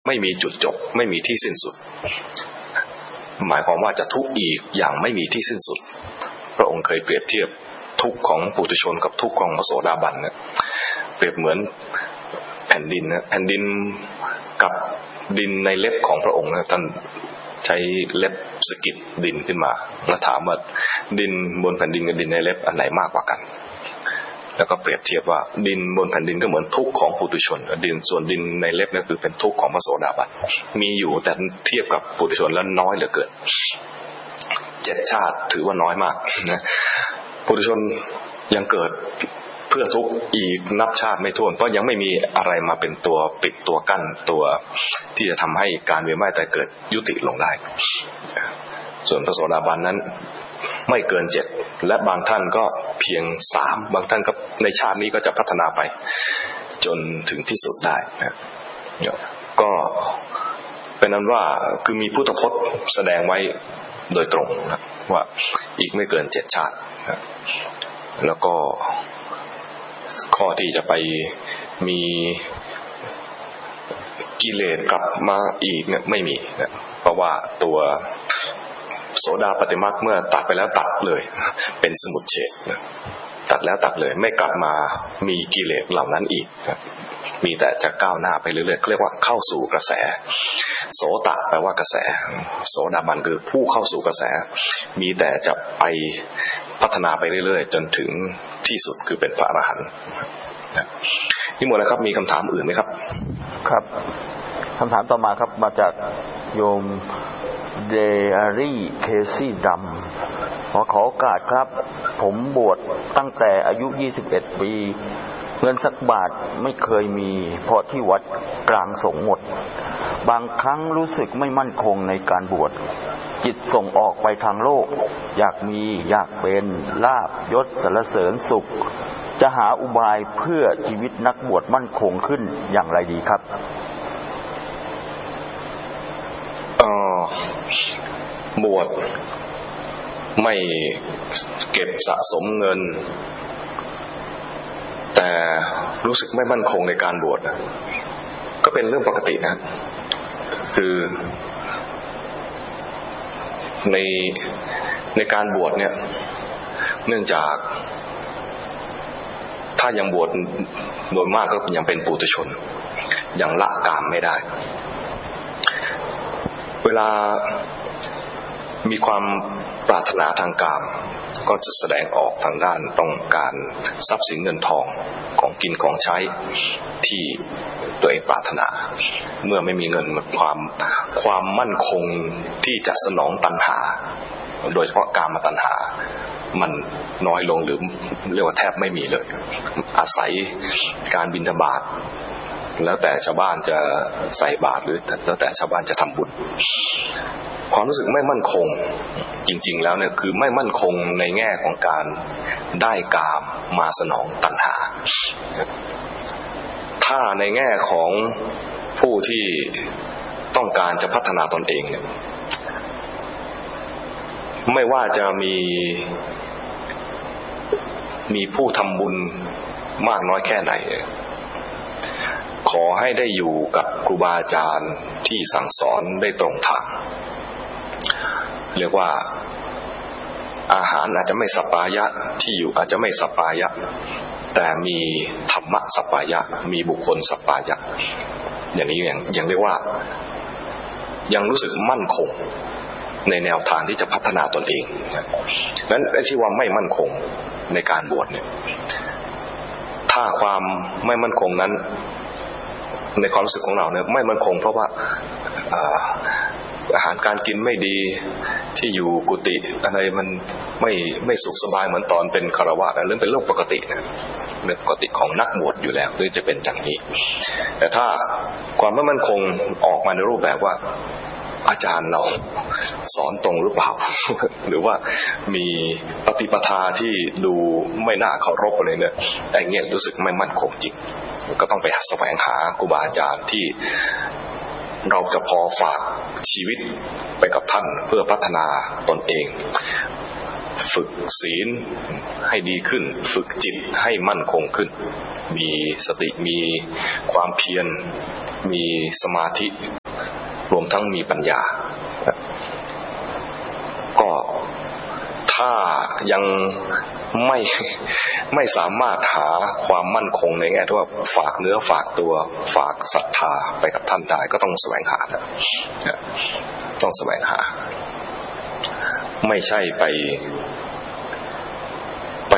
ไม่มีจุดจบไม่มีที่สิ้นสุดหมายความว่าจะทุกข์อีกอย่างไม่มีที่สิ้นสุดพระองค์เคยเปรียบเทียบทุกข์ของปุถุชนกับทุกข์ของพระโสดาบันนะเปรียบเหมือนแผ่นดินนะแผ่นดินกับดินในเล็บของพระองค์นะท่านใช้เล็บสะกิดดินขึ้นมาแล้วถามว่าดินบนแผ่นดินกับดินในเล็บอันไหนมากกว่ากันแล้วก็เปรียบเทียบว่าดินบนแผ่นดินก็เหมือนทุกข์ของปุถุชนดินส่วนดินในเล็บนั่นคือเป็นทุกข์ของพระโสดาบันมีอยู่แต่เทียบกับปุถุชนแล้วน้อยเหลือเกิน7 ชาติถือว่าน้อยมากนะปุถุชนยังเกิดเพื่อทุกข์อีกนับชาติไม่ถ้วนเพราะยังไม่มีอะไรมาเป็นตัวปิดตัวกั้นตัวที่จะทำให้การเวียนว่ายตายเกิดยุติลงได้ส่วนพระโสดาบันนั้นไม่เกิน7และบางท่านก็เพียง3บางท่านก็ในชาตินี้ก็จะพัฒนาไปจนถึงที่สุดได้นะก็เป็นนั้นว่าคือมีพุทธพจน์แสดงไว้โดยตรงนะว่าอีกไม่เกิน7 ชาตินะแล้วก็ข้อที่จะไปมีกิเลสกลับมาอีกเนี่ยไม่มีนะเพราะว่าตัวโสดาปัตติมรรคเมื่อตัดไปแล้วตัดเลยเป็นสมุจเฉทตัดแล้วตัดเลยไม่กลับมามีกิเลสเหล่านั้นอีกมีแต่จะก้าวหน้าไปเรื่อยๆเรียกว่าเข้าสู่กระแสโสตะแปลว่ากระแสโสดาบันคือผู้เข้าสู่กระแสมีแต่จะไปพัฒนาไปเรื่อยๆจนถึงที่สุดคือเป็นพระอรหันต์นี่หมดแล้วครับมีคำถามอื่นไหมครับครับคำถามต่อมาครับมาจากโยมเดอารี่เคซี่ดำขอโอกาสครับผมบวชตั้งแต่อายุ21 ปีเงินสักบาทไม่เคยมีเพราะที่วัดกลางสงฆ์หมดบางครั้งรู้สึกไม่มั่นคงในการบวชจิตส่งออกไปทางโลกอยากมีอยากเป็นลาภยศสรรเสริญสุขจะหาอุบายเพื่อชีวิตนักบวชมั่นคงขึ้นอย่างไรดีครับบวชไม่เก็บสะสมเงินแต่รู้สึกไม่มั่นคงในการบวชก็เป็นเรื่องปกตินะคือในการบวชเนี่ยเนื่องจากถ้ายังบวชโดยมากก็ยังเป็นปุถุชนยังละกามไม่ได้เวลามีความปรารถนาทางกามก็จะแสดงออกทางด้านต้องการทรัพย์สินเงินทองของกินของใช้ที่ตัวเองปรารถนาเมื่อไม่มีเงินความมั่นคงที่จะสนองตัณหาโดยเฉพาะกามตัณหามันน้อยลงหรือเรียกว่าแทบไม่มีเลยอาศัยการบิณฑบาตแล้วแต่ชาวบ้านจะใส่บาตรหรือแล้วแต่ชาวบ้านจะทำบุญความรู้สึกไม่มั่นคงจริงๆแล้วเนี่ยคือไม่มั่นคงในแง่ของการได้กามมาสนองตัณหาถ้าในแง่ของผู้ที่ต้องการจะพัฒนาตนเองเนี่ยไม่ว่าจะมีผู้ทำบุญมากน้อยแค่ไหนขอให้ได้อยู่กับครูบาอาจารย์ที่สั่งสอนได้ตรงทางเรียกว่าอาหารอาจจะไม่สัปปายะที่อยู่อาจจะไม่สัปปายะแต่มีธรรมะสัปปายะมีบุคคลสัปปายะอย่างนี้อย่างเรียกว่ายังรู้สึกมั่นคงในแนวทางที่จะพัฒนาตนเองนั้นไอ้ที่ว่าไม่มั่นคงในการบวชเนี่ยถ้าความไม่มั่นคงนั้นในความรู้สึกของเราเนี่ยไม่มั่นคงเพราะว่าอาหารการกินไม่ดีที่อยู่กุฏิอะไรมันไม่สุขสบายเหมือนตอนเป็นฆราวาสเรื่องเป็นเรื่องปกตินะเรื่องปกติของนักบวชอยู่แล้วหรือจะเป็นอย่างนี้แต่ถ้าความไม่มั่นคงออกมาในรูปแบบว่าอาจารย์เราสอนตรงหรือเปล่า หรือว่ามีปฏิปทาที่ดูไม่น่าเคารพอะไรเนี่ยแต่เงี้ยรู้สึกไม่มั่นคงจริงก็ต้องไปแสวงหาครูบาอาจารย์ที่เราจะพอฝากชีวิตไปกับท่านเพื่อพัฒนาตนเองฝึกศีลให้ดีขึ้นฝึกจิตให้มั่นคงขึ้นมีสติมีความเพียรมีสมาธิรวมทั้งมีปัญญาก็ถ้ายังไม่สามารถหาความมั่นคงในแง่ที่ว่าฝากเนื้อฝากตัวฝากศรัทธาไปกับท่านได้ก็ต้องแสวงหาต้องแสวงหาไม่ใช่ไป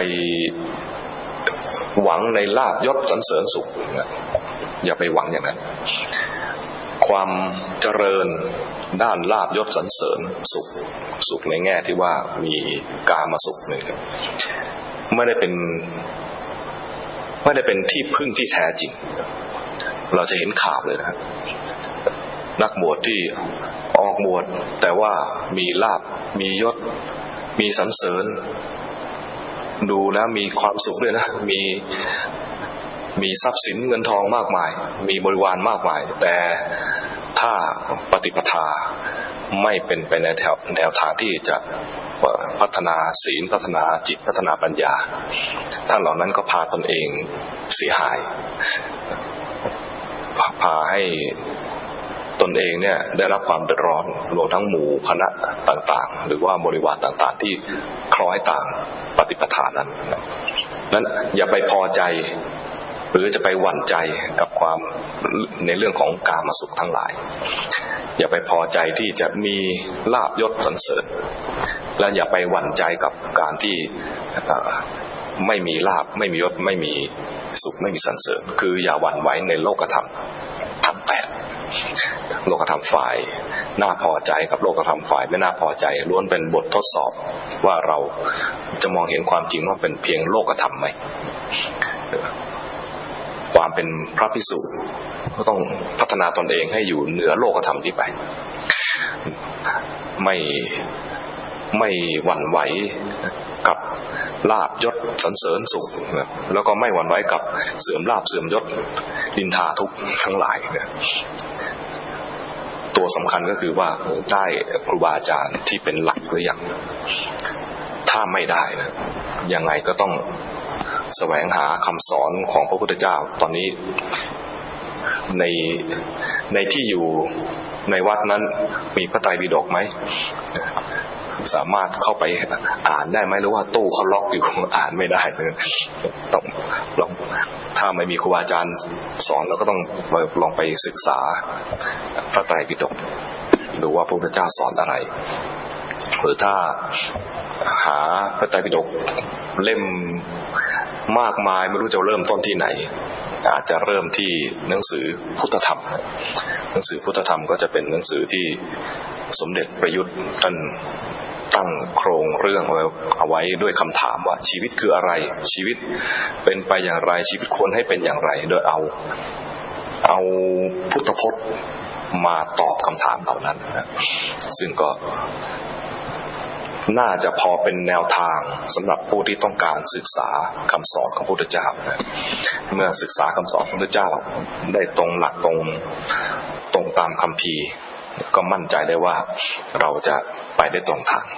หวังในลาภยศสรรเสริญสุขอย่าไปหวังอย่างนั้นความเจริญด้านลาภยศสรรเสริญสุขในแง่ที่ว่ามีกามสุขเนี่ยไม่ได้เป็นที่พึ่งที่แท้จริงเราจะเห็นข่าวเลยนะครับนักบวชที่ออกบวชแต่ว่ามีลาภมียศมีสรรเสริญดูแล้วมีความสุขด้วยนะมีทรัพย์สินเงินทองมากมายมีบริวารมากมายแต่ถ้าปฏิปทาไม่เป็นไปในแนวทางที่จะพัฒนาศีลพัฒนาจิตพัฒนาปัญญาท่านเหล่านั้นก็พาตนเองเสียหายพาให้ตนเองเนี่ยได้รับความเดือดร้อนรวมทั้งหมู่คณะต่างๆหรือว่าบริวารต่างๆที่คล้อยตามปฏิปทานั้นอย่าไปพอใจหรือจะไปหวั่นใจกับความในเรื่องของกามสุขทั้งหลายอย่าไปพอใจที่จะมีลาภยศสรรเสริญและอย่าไปหวั่นใจกับการที่ไม่มีลาภไม่มียศไม่มีสุขไม่มีสรรเสริญคืออย่าหวั่นไหวในโลกธรรมทั้งแปดโลกธรรมฝ่ายน่าพอใจกับโลกธรรมฝ่ายไม่น่าพอใจล้วนเป็นบททดสอบว่าเราจะมองเห็นความจริงว่าเป็นเพียงโลกธรรมไหมความเป็นพระภิกษุก็ต้องพัฒนาตนเองให้อยู่เหนือโลกธรรมนี้ไปไม่หวั่นไหวกับลาภยศสรรเสริญสุขแล้วก็ไม่หวั่นไหวกับเสื่อมลาภเสื่อมยศนินทาทุกข์ทั้งหลายตัวสำคัญก็คือว่าได้ครูบาอาจารย์ที่เป็นหลักหรือยังถ้าไม่ได้นะยังไงก็ต้องแสวงหาคำสอนของพระพุทธเจ้าตอนนี้ในที่อยู่ในวัดนั้นมีพระไตรปิฎกไหมสามารถเข้าไปอ่านได้ไหมหรือว่าตู้เขาล็อกอยู่อ่านไม่ได้ต้องลองถ้าไม่มีครูบาอาจารย์สอนเราก็ต้องลองไปศึกษาพระไตรปิฎกดูว่าพระพุทธเจ้าสอนอะไรหรือถ้าหาพระไตรปิฎกเล่มมากมายไม่รู้จะเริ่มต้นที่ไหนอาจจะเริ่มที่หนังสือพุทธธรรมหนังสือพุทธธรรมก็จะเป็นหนังสือที่สมเด็จประยุทธ์ท่านตั้งโครงเรื่องเอาไว้ด้วยคำถามว่าชีวิตคืออะไรชีวิตเป็นไปอย่างไรชีวิตควรให้เป็นอย่างไรโดยเอาพุทธพจน์มาตอบคำถามเหล่านั้นนะซึ่งก็น่าจะพอเป็นแนวทางสำหรับผู้ที่ต้องการศึกษาคำสอนของพระพุทธเจ้าเมื่อศึกษาคำสอนของพระพุทธเจ้าได้ตรงหลักตรงตามคัมภีร์ก็มั่นใจได้ว่าเราจะไปได้ตรงทาง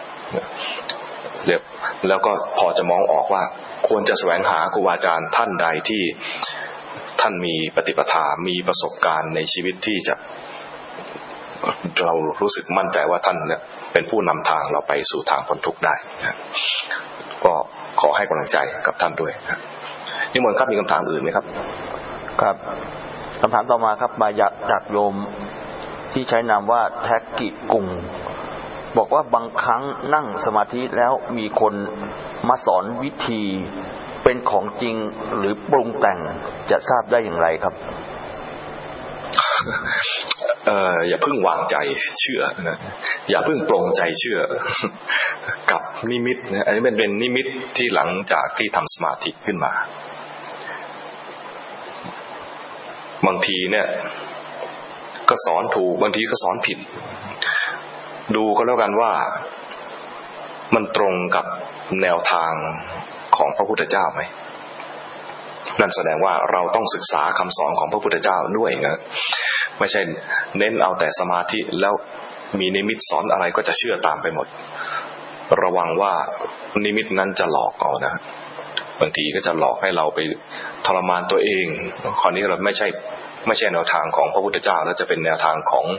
แล้วก็พอจะมองออกว่าควรจะแสวงหาครูบาอาจารย์ท่านใดที่ท่านมีปฏิปทามีประสบการณ์ในชีวิตที่จะเรารู้สึกมั่นใจว่าท่านเนี่ยเป็นผู้นำทางเราไปสู่ทางพ้นทุกข์ได้ก็ขอให้กำลังใจกับท่านด้วยนิมนต์ครับมีคำถามอื่นไหมครับครับคำถามต่อมาครับมาจากโยมที่ใช้นามว่าแท็กกิกุงบอกว่าบางครั้งนั่งสมาธิแล้วมีคนมาสอนวิธีเป็นของจริงหรือปรุงแต่งจะทราบได้อย่างไรครับอย่าเพิ่งวางใจเชื่อนะอย่าเพิ่งปลงใจเชื่อกับนิมิตนะอันนี้เป็นนิมิตที่หลังจากที่ทำสมาธิขึ้นมาบางทีเนี่ยก็สอนถูกบางทีก็สอนผิดดูก็แล้วกันว่ามันตรงกับแนวทางของพระพุทธเจ้าไหมนั่นแสดงว่าเราต้องศึกษาคำสอนของพระพุทธเจ้าด้วยนะไม่ใช่เน้นเอาแต่สมาธิแล้วมีนิมิตสอนอะไรก็จะเชื่อตามไปหมดระวังว่านิมิตนั้นจะหลอกเอานะบางทีก็จะหลอกให้เราไปทรมานตัวเองข้อนี้เราไม่ใช่แนวทางของพระพุทธเจ้าแล้วจะเป็นแนวทางของ